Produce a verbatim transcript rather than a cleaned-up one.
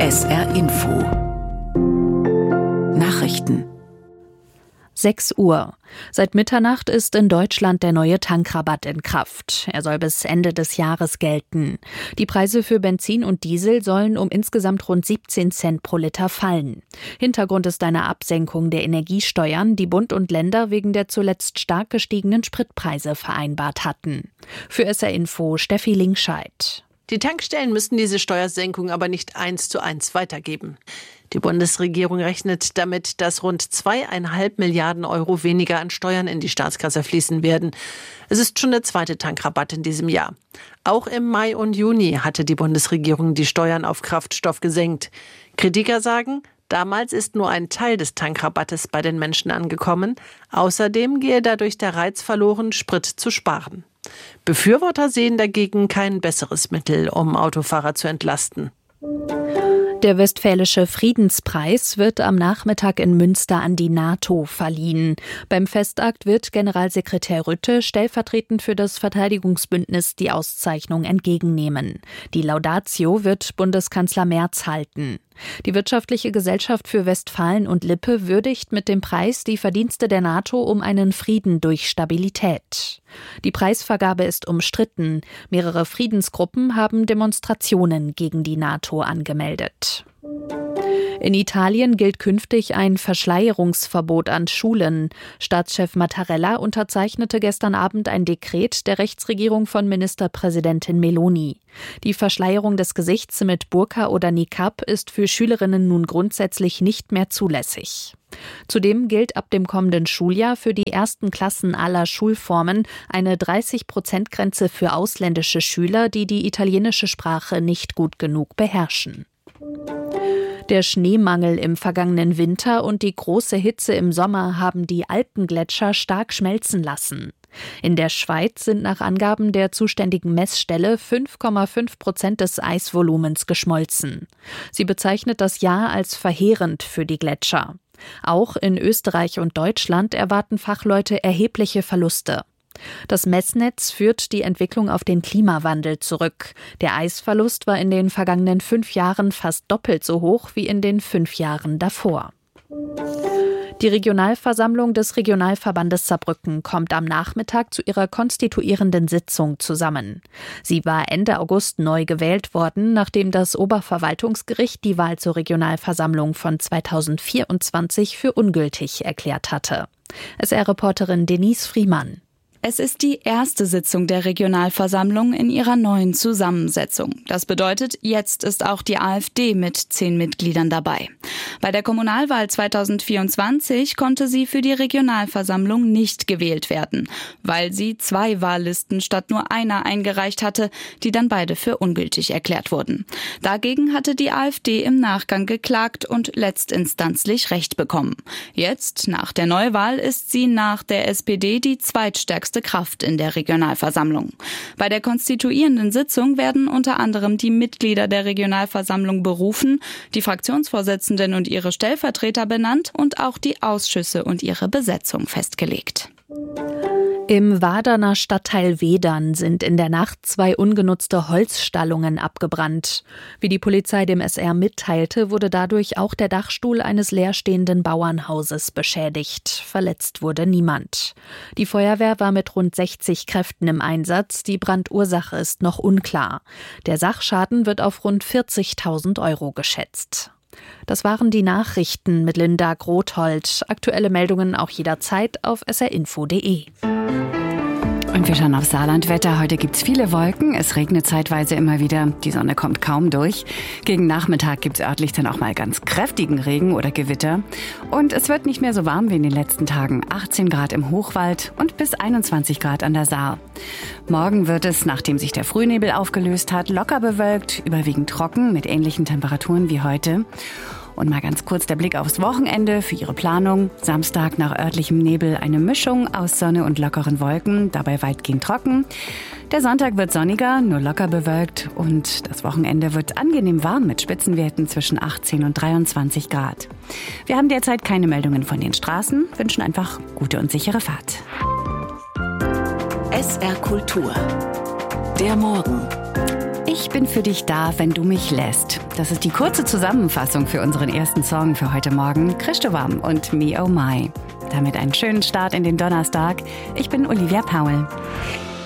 S R Info Nachrichten. sechs Uhr. Seit Mitternacht ist in Deutschland der neue Tankrabatt in Kraft. Er soll bis Ende des Jahres gelten. Die Preise für Benzin und Diesel sollen um insgesamt rund siebzehn Cent pro Liter fallen. Hintergrund ist eine Absenkung der Energiesteuern, die Bund und Länder wegen der zuletzt stark gestiegenen Spritpreise vereinbart hatten. Für S R Info Steffi Linkscheid. Die Tankstellen müssen diese Steuersenkung aber nicht eins zu eins weitergeben. Die Bundesregierung rechnet damit, dass rund zweieinhalb Milliarden Euro weniger an Steuern in die Staatskasse fließen werden. Es ist schon der zweite Tankrabatt in diesem Jahr. Auch im Mai und Juni hatte die Bundesregierung die Steuern auf Kraftstoff gesenkt. Kritiker sagen, damals ist nur ein Teil des Tankrabattes bei den Menschen angekommen. Außerdem gehe dadurch der Reiz verloren, Sprit zu sparen. Befürworter sehen dagegen kein besseres Mittel, um Autofahrer zu entlasten. Der Westfälische Friedenspreis wird am Nachmittag in Münster an die NATO verliehen. Beim Festakt wird Generalsekretär Rutte stellvertretend für das Verteidigungsbündnis die Auszeichnung entgegennehmen. Die Laudatio wird Bundeskanzler Merz halten. Die Wirtschaftliche Gesellschaft für Westfalen und Lippe würdigt mit dem Preis die Verdienste der NATO um einen Frieden durch Stabilität. Die Preisvergabe ist umstritten. Mehrere Friedensgruppen haben Demonstrationen gegen die NATO angemeldet. In Italien gilt künftig ein Verschleierungsverbot an Schulen. Staatschef Mattarella unterzeichnete gestern Abend ein Dekret der Rechtsregierung von Ministerpräsidentin Meloni. Die Verschleierung des Gesichts mit Burka oder Niqab ist für Schülerinnen nun grundsätzlich nicht mehr zulässig. Zudem gilt ab dem kommenden Schuljahr für die ersten Klassen aller Schulformen eine dreißig-Prozent-Grenze für ausländische Schüler, die die italienische Sprache nicht gut genug beherrschen. Der Schneemangel im vergangenen Winter und die große Hitze im Sommer haben die Alpengletscher stark schmelzen lassen. In der Schweiz sind nach Angaben der zuständigen Messstelle fünf Komma fünf Prozent des Eisvolumens geschmolzen. Sie bezeichnet das Jahr als verheerend für die Gletscher. Auch in Österreich und Deutschland erwarten Fachleute erhebliche Verluste. Das Messnetz führt die Entwicklung auf den Klimawandel zurück. Der Eisverlust war in den vergangenen fünf Jahren fast doppelt so hoch wie in den fünf Jahren davor. Die Regionalversammlung des Regionalverbandes Saarbrücken kommt am Nachmittag zu ihrer konstituierenden Sitzung zusammen. Sie war Ende August neu gewählt worden, nachdem das Oberverwaltungsgericht die Wahl zur Regionalversammlung von zweitausendvierundzwanzig für ungültig erklärt hatte. S R-Reporterin Denise Friemann. Es ist die erste Sitzung der Regionalversammlung in ihrer neuen Zusammensetzung. Das bedeutet, jetzt ist auch die AfD mit zehn Mitgliedern dabei. Bei der Kommunalwahl zweitausendvierundzwanzig konnte sie für die Regionalversammlung nicht gewählt werden, weil sie zwei Wahllisten statt nur einer eingereicht hatte, die dann beide für ungültig erklärt wurden. Dagegen hatte die AfD im Nachgang geklagt und letztinstanzlich Recht bekommen. Jetzt, nach der Neuwahl, ist sie nach der S P D die zweitstärkste Kraft in der Regionalversammlung. Bei der konstituierenden Sitzung werden unter anderem die Mitglieder der Regionalversammlung berufen, die Fraktionsvorsitzenden und ihre Stellvertreter benannt und auch die Ausschüsse und ihre Besetzung festgelegt. Im Waderner Stadtteil Wedern sind in der Nacht zwei ungenutzte Holzstallungen abgebrannt. Wie die Polizei dem S R mitteilte, wurde dadurch auch der Dachstuhl eines leerstehenden Bauernhauses beschädigt. Verletzt wurde niemand. Die Feuerwehr war mit rund sechzig Kräften im Einsatz. Die Brandursache ist noch unklar. Der Sachschaden wird auf rund vierzigtausend Euro geschätzt. Das waren die Nachrichten mit Linda Grothold. Aktuelle Meldungen auch jederzeit auf s r info punkt d e. Und wir schauen auf Saarlandwetter. Heute gibt's viele Wolken. Es regnet zeitweise immer wieder. Die Sonne kommt kaum durch. Gegen Nachmittag gibt's örtlich dann auch mal ganz kräftigen Regen oder Gewitter. Und es wird nicht mehr so warm wie in den letzten Tagen. achtzehn Grad im Hochwald und bis einundzwanzig Grad an der Saar. Morgen wird es, nachdem sich der Frühnebel aufgelöst hat, locker bewölkt, überwiegend trocken mit ähnlichen Temperaturen wie heute. Und mal ganz kurz der Blick aufs Wochenende für Ihre Planung. Samstag nach örtlichem Nebel eine Mischung aus Sonne und lockeren Wolken, dabei weitgehend trocken. Der Sonntag wird sonniger, nur locker bewölkt und das Wochenende wird angenehm warm mit Spitzenwerten zwischen achtzehn und dreiundzwanzig Grad. Wir haben derzeit keine Meldungen von den Straßen, wünschen einfach gute und sichere Fahrt. S R Kultur. Der Morgen. Ich bin für dich da, wenn du mich lässt. Das ist die kurze Zusammenfassung für unseren ersten Song für heute Morgen. Christowam und Me Oh My. Damit einen schönen Start in den Donnerstag. Ich bin Olivia Paul.